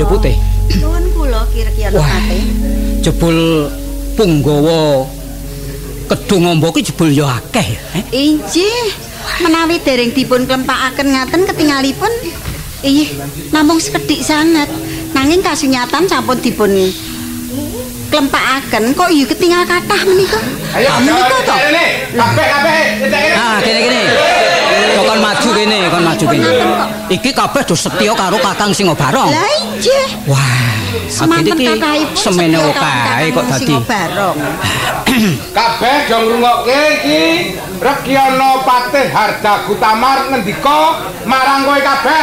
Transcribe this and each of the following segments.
Putih. Nuwun kula kira-kira ate. Jebul Punggawa Kedung Amba ki jebul ya akeh. Inggih, menawi dereng dipun klempakaken ngaten ketingalipun namung sekedhik sanget. Nanging kasunyatan sampun dipun klempakaken kok ketingal kathah menika. Ayo menika to. Kabeh. Ah, kene. Kon maju kene. Iki kabeh do setya karo Kakang Singobarong. Lah inggih. Wah, semanten kathahipun semene kae kok dadi. Kabeh do ngrungokke iki Rekyana Patih Hardagutamar ngendika marang kowe kabeh.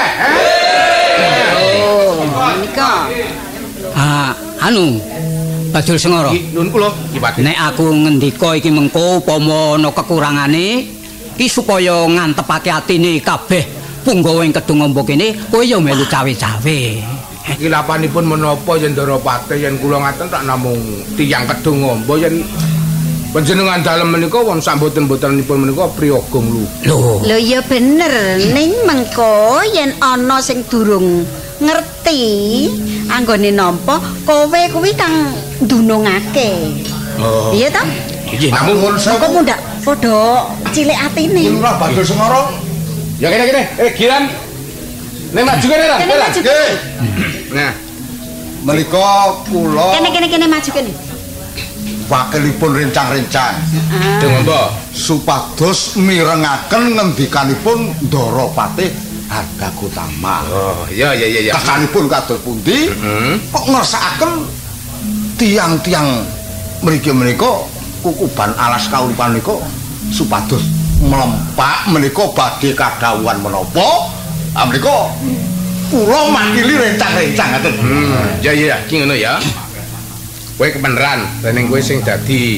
Oh, menika. Anu Badul Sengara. Nuwun kula, Ki Patih. Nek aku ngendika iki mengko upama ana kekurangane iki supaya ngantepake atine kabeh Punggawa ing Kedung Amba kene, kowe ya melu cawe-cawe. Iki lapanipun menapa yen Ndara Patih yen kula ngaten tak namung tiyang Kedung Amba yen panjenengan dalem menika wong sak mboten-mbotenipun menika priyagong lho ya bener ning mengko yen ana sing durung ngerti anggone nampa kowe kuwi kang ndunungake. Iya ta? Iki namung kok mundak padha cilik atine. Ora Badul Sengara. Ya kene. Giran. Nek maju kene ra. Nah. Menika kula Kene maju kene. Wakilipun rencang-rencang Dengomba supados mirengaken ngendikanipun Ndara Patih Hardagutamar. Oh, iya. Kesanipun kados pundi? Kok ngersakaken tiang-tiang mriki menika kukuban alas kauripan menika supados mlempak menika badhe kadhawuhan menapa? Menika kula makili rencang-rencang ngaten. Ya, ki ngono ya. Kowe kebeneran dening kowe sing dadi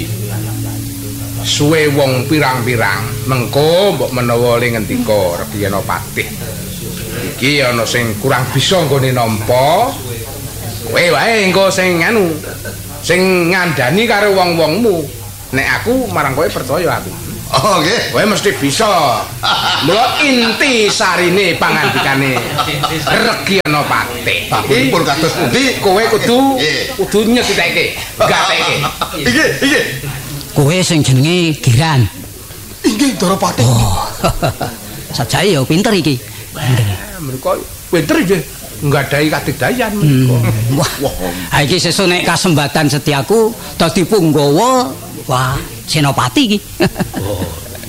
suwe wong pirang-pirang mengko mbok menawa le ngendika Rekyana Patih iki ana sing kurang bisa nggone nampa kowe wae engko sing sing ngandani karo wong-wongmu nek aku marang kowe percaya aku. Oh nggih, kowe mesti bisa. Mula inti sarine pangandikane Rekyana Patih. Pun kados pundi kowe kudu nyetike, gateke. Iki. Kowe sing jenenge Giran. Inggih Ndara Patih. Oh. Sajae ya pinter iki. Menika pinter nggih. Nggadahi kadigdayan menika. Wah, iki sesuk nek kasembatan setiaku dadi Punggawa, wah, Senopati iki. Oh.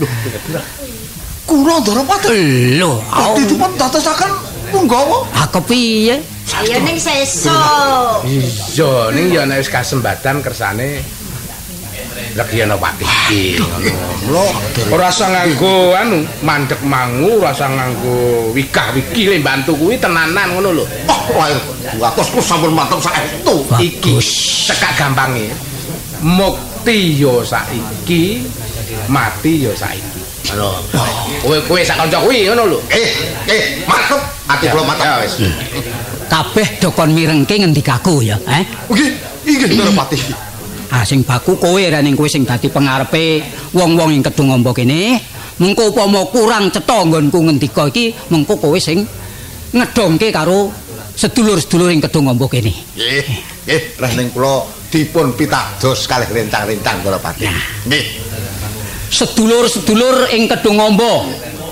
Kula Ndara Patih. Lho, dipun dadosaken Punggawa. Kepiye? Ya ning sesuk. Iya, ning ya nek wis kasembatan kersane Rekyana Patih iki ngono. Ora usah nganggo mandek mangu, ora usah nganggo wikah-wiki le bantu kuwi tenanan ngono lho. Wah, ngatos sampun mantep saestu. Iki cekak gampange. Mukti ya saiki, mati ya saiki. Ngono. Kowe sak kanca kuwi ngono lho. Mantep. Ati kula mantep. Wis. Kabeh dokon mirengke ngendikaku ya, Inggih Ndara Patih. Sing baku kowe ning kowe sing dadi pengarepe wong-wong ing Kedung Amba kene, mengko upama kurang cetha nggonku ngendika iki, mengko kowe sing ngedongke karo sedulur-sedulur ing Kedung Amba kene. Nggih, ning kula dipun pitados kalih rencang-rencang Ndara Patih. Nggih. Sedulur-sedulur ing Kedung Amba.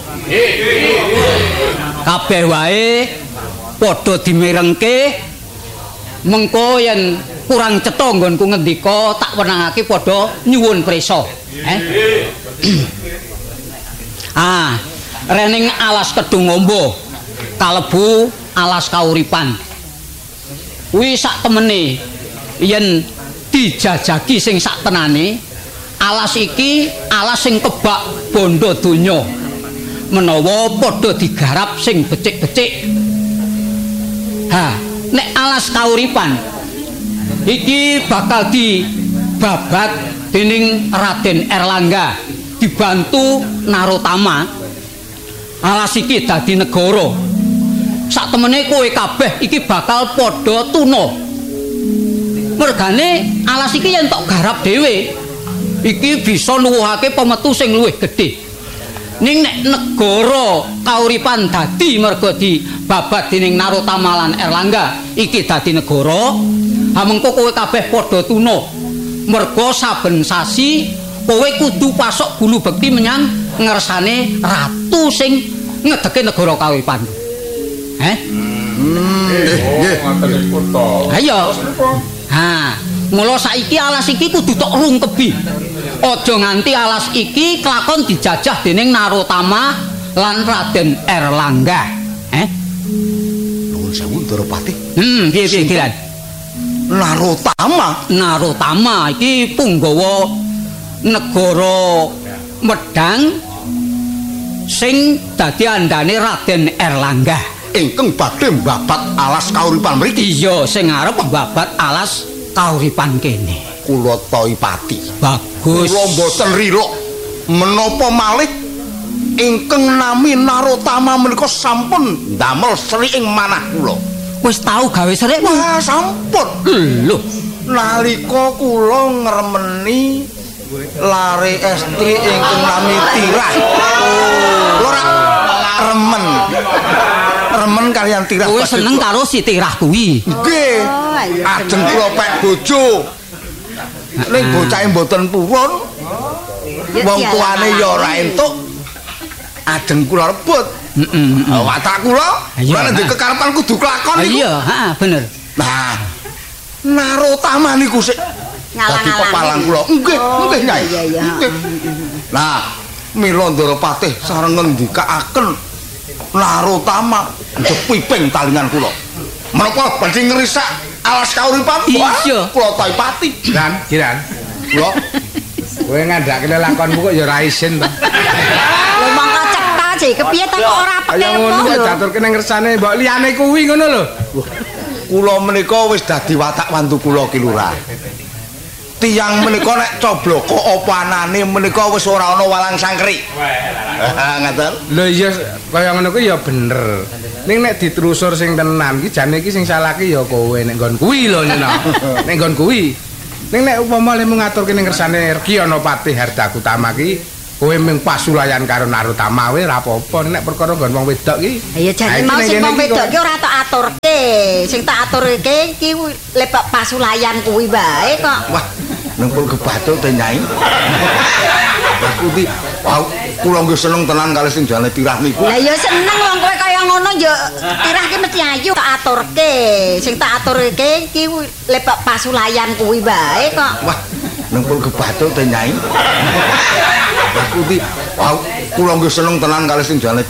Kabeh wae padha dimirengke mengko yen kurang cetha nggonku ngendika tak wenangake padha nyuwun prisa. Rening alas Kedung Amba kalebu alas kauripan. Kuwi sak temene yen dijajaki sing sak tenane alas iki alas sing kebak bondo donya menawa padha digarap sing becik-becik. Nek alas kauripan iki bakal dibabat dening Raden Erlangga dibantu Narotama. Alas iki dadi negara. Sak temene kowe kabeh iki bakal padha tuna. Mergane alas iki yen tok garap dhewe iki bisa nuwuhake pemetu sing luwih gedhe. Ning nek negara kauripan dadi merga dibabat dening Narotama lan Erlangga iki dadi negara, ha mengko kowe kabeh padha tuna. Merga saben sasi kowe kudu pasok bulu bekti menyang ngersane ratu sing ngedeke negara kauripan. Nggih, ngoten niku to. Ayo. Ha, mula saiki alas iki kudu tok rungkebi. Aja nganti alas iki kelakon dijajah dening Narotama lan Raden Erlangga. Nuwun sewu Ndorowati. Piye Kiran? Narotama iki punggawa negara Medang sing dadi andane Raden Erlangga. Ingkang badhe mbabat alas kauripan mriki. Iya, sing arep mbabat alas kauripan kene. Kula Toipati. Bagus. Kula mboten rilok menapa malih ingkang nami Narotama menika sampun ndamel sri ing manah kula. Wis tau gawe serik? Wah, sampun. Lho, Nalika kula ngremeni lare estri ingkang nami Tirah. Lho remen kalian Tirah. kowe seneng karo si Tirah kuwi. Nggih. Ajeng kula pek bojo. Ning bocahe mboten purun. Wong tuane ya ora entuk. Ajeng kula rebut. Watak kula, kula ndek kekarepan kudu kelakon niku. Iya, heeh, bener. Nah, Narotama niku sik dadi pepalang kula. Nggih, nggih Nyai. Nggih. Nah, mila Ndorowati sareng ngendikaaken Narotama jepiping talingan kula. Menapa badhe ngrisak alas kauripan? Iya. Kula Toipati. Kiran. Kula Kowe ngandhake lakonmu kok ya ora isin to. Lho mongko cetha sih kepiye ta kok ora Kaya ngono kok petepo. diaturke ning ngersane mbok liyane kuwi ngono lho. kula menika wis dadi watak wantu kula Ki Lurah. Tiyang menika nek cobloko apa anane menika wis ora ana walang sangkri. Ngaten. Lho iya kaya ngono kuwi ya bener. Ning nek diterusur sing tenan iki jane iki sing salah ki ya kowe nek nggon kuwi lho Nina. Nek nggon kuwi. Ning nek upama lemu ngaturke ning ngersane Regana Patih Hardakutama ki kowe mung pasulayan karo Narotama wae ora apa-apa nek perkara nggon wong wedok ki. Ya jane mau sing wong wedok ki ora tak aturke. Sing tak aturke ki lebak pasulayan kuwi wae kok. Wah, nengpul kebathuk teh Nyai. Aku iki wow, kula nggih seneng tenan kali sing jane Tirah niku. Lah ya seneng wong kowe kaya ngono ya Tirah ki mesti ayu tak aturke. Sing tak aturke ki lebak pasulayan kuwi wae kok. Wah, nengpul kebathuk teh Nyai. Aku iki wow, kula nggih seneng tenan kali sing jane